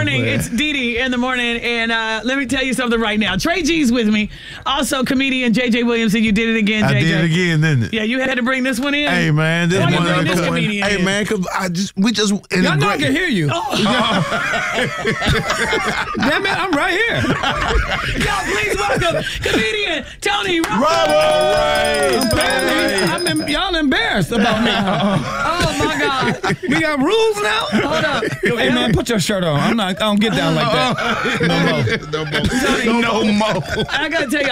morning. man. It's Dee Dee in the morning. And let me tell you something right now. Trey G's with me. Also, comedian JJ Williamson. You did it again, JJ. I did it again, didn't it? Yeah, you had to bring this one in. Hey, man. This Why you one bring this of comedian Hey, in? man, because we just... Y'all know I can hear you. Oh. Damn it, I'm right here. Y'all, please welcome comedian Tony Roberts. Apparently, y'all embarrassed about me. Oh, my God. We got rules now? Hold up. Hey, man, put your shirt on. I don't get down like that. No more. No more. I got to tell you,